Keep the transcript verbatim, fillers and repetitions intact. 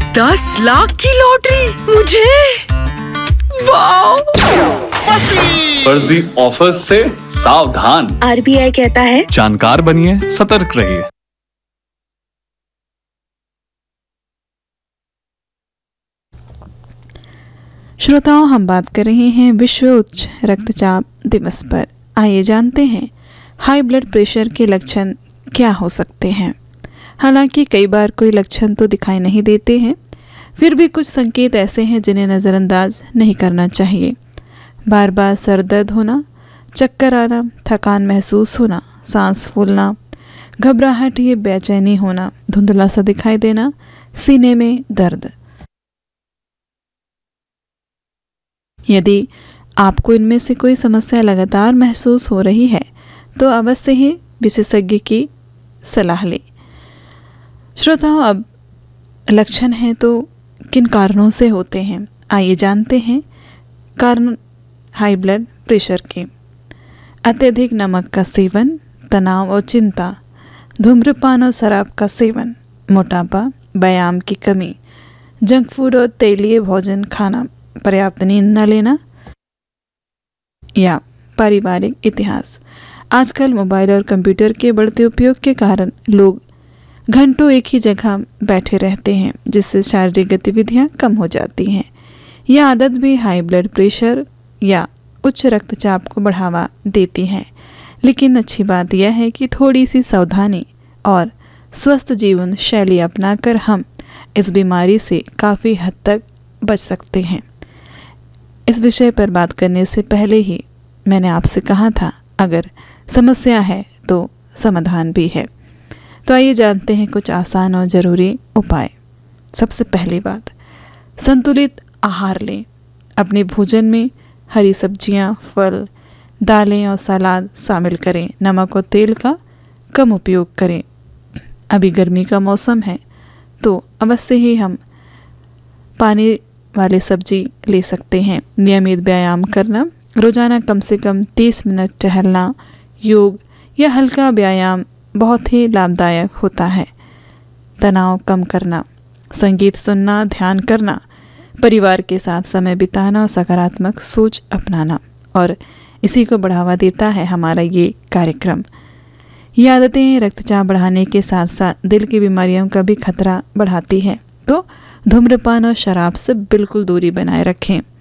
दस लाख की लॉटरी मुझे, वाओ! फर्जी ऑफर से सावधान। आरबीआई कहता है जानकार बनिए, सतर्क रहिए। श्रोताओं, हम बात कर रहे हैं विश्व उच्च रक्तचाप दिवस पर। आइए जानते हैं हाई ब्लड प्रेशर के लक्षण क्या हो सकते हैं। हालांकि कई बार कोई लक्षण तो दिखाई नहीं देते हैं, फिर भी कुछ संकेत ऐसे हैं जिन्हें नज़रअंदाज नहीं करना चाहिए। बार बार सर दर्द होना, चक्कर आना, थकान महसूस होना, सांस फूलना, घबराहट या बेचैनी होना, धुंधला सा दिखाई देना, सीने में दर्द। यदि आपको इनमें से कोई समस्या लगातार महसूस हो रही है तो अवश्य ही विशेषज्ञ की सलाह लें। श्रोताओं, अब लक्षण हैं तो किन कारणों से होते हैं, आइए जानते हैं कारण हाई ब्लड प्रेशर के। अत्यधिक नमक का सेवन, तनाव और चिंता, धूम्रपान और शराब का सेवन, मोटापा, व्यायाम की कमी, जंक फूड और तेलीय भोजन खाना, पर्याप्त नींद न लेना या पारिवारिक इतिहास। आजकल मोबाइल और कंप्यूटर के बढ़ते उपयोग के कारण लोग घंटों एक ही जगह बैठे रहते हैं, जिससे शारीरिक गतिविधियां कम हो जाती हैं। यह आदत भी हाई ब्लड प्रेशर या उच्च रक्तचाप को बढ़ावा देती है। लेकिन अच्छी बात यह है कि थोड़ी सी सावधानी और स्वस्थ जीवन शैली अपनाकर हम इस बीमारी से काफ़ी हद तक बच सकते हैं। इस विषय पर बात करने से पहले ही मैंने आपसे कहा था, अगर समस्या है तो समाधान भी है। तो आइए जानते हैं कुछ आसान और ज़रूरी उपाय। सबसे पहली बात, संतुलित आहार लें। अपने भोजन में हरी सब्जियां, फल, दालें और सलाद शामिल करें। नमक और तेल का कम उपयोग करें। अभी गर्मी का मौसम है तो अवश्य ही हम पानी वाले सब्जी ले सकते हैं। नियमित व्यायाम करना, रोज़ाना कम से कम तीस मिनट टहलना, योग या हल्का व्यायाम बहुत ही लाभदायक होता है। तनाव कम करना, संगीत सुनना, ध्यान करना, परिवार के साथ समय बिताना और सकारात्मक सोच अपनाना, और इसी को बढ़ावा देता है हमारा ये कार्यक्रम। ये आदतें रक्तचाप बढ़ाने के साथ साथ दिल की बीमारियों का भी खतरा बढ़ाती है। तो धूम्रपान और शराब से बिल्कुल दूरी बनाए रखें।